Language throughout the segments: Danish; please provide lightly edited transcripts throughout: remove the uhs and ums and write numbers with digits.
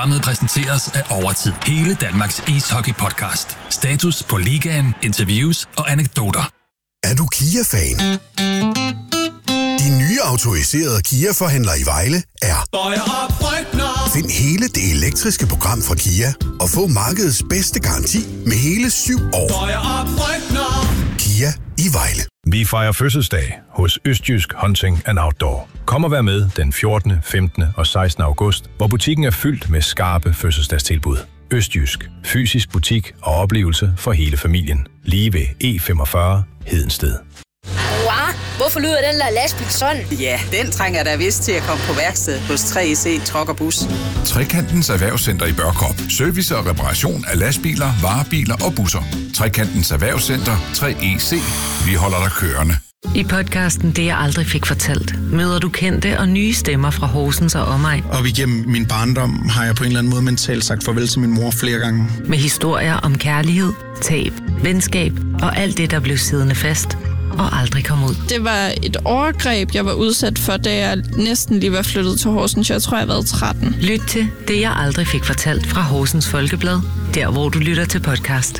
Programmet præsenteres af Overtid. Hele Danmarks ishockey-podcast. Status på ligaen, interviews og anekdoter. Er du Kia-fan? De nye autoriserede Kia-forhandlere i Vejle er... Find hele det elektriske program fra Kia og få markedets bedste garanti med hele 7 år. Kia i Vejle. Vi fejrer fødselsdag hos Østjysk Hunting and Outdoor. Kom og vær med den 14., 15. og 16. august, hvor butikken er fyldt med skarpe fødselsdagstilbud. Østjysk. Fysisk butik og oplevelse for hele familien. Lige ved E45 Hedensted. Hvorfor lyder den der lastbil sådan? Ja, den trænger der vist til at komme på værksted hos 3EC Truck og Bus. Trekantens Erhvervscenter i Børkop. Service og reparation af lastbiler, varebiler og busser. Trekantens Erhvervscenter 3EC. Vi holder dig kørende. I podcasten Det jeg aldrig fik fortalt, møder du kendte og nye stemmer fra Horsens og omegn. Og igennem min barndom har jeg på en eller anden måde mentalt sagt farvel til min mor flere gange. Med historier om kærlighed, tab, venskab og alt det, der blev siddende fast og aldrig kom ud. Det var et overgreb, jeg var udsat for, da jeg næsten lige var flyttet til Horsens. Jeg tror, jeg var 13. Lyt til Det jeg aldrig fik fortalt fra Horsens Folkeblad, der hvor du lytter til podcast.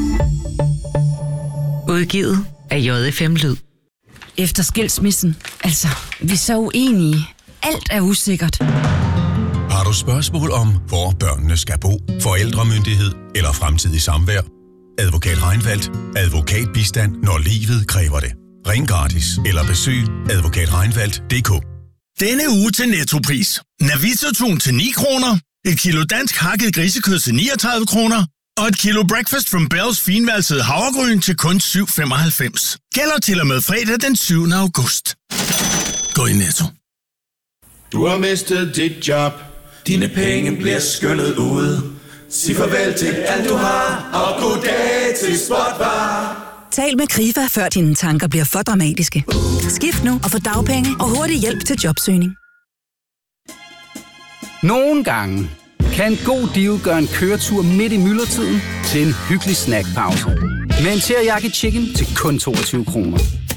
Udgivet af JFM Lyd. Efter skilsmissen, altså, vi er så uenige. Alt er usikkert. Har du spørgsmål om, hvor børnene skal bo, forældremyndighed eller fremtidig samvær? Advokat Reinfeldt. Advokatbistand, når livet kræver det. Ring gratis eller besøg advokatreinfeldt.dk. Denne uge til Nettopris. Navita-tun til 9 kroner. Et kilo dansk hakket grisekød til 39 kroner. Og et kilo Breakfast from Bells finvalsede havregryn til kun 7,95. Gælder til og med fredag den 7. august. Gå i Netto. Du har mistet dit job. Dine penge bliver skyllet ud. Sig farvel til alt du har, og goddag til Spotbar. Tal med Krifa, før dine tanker bliver for dramatiske. Skift nu og få dagpenge og hurtig hjælp til jobsøgning. Nogle gange kan en god deal gøre en køretur midt i myldretiden til en hyggelig snackpause. Med en teriyaki chicken til kun 22 kroner.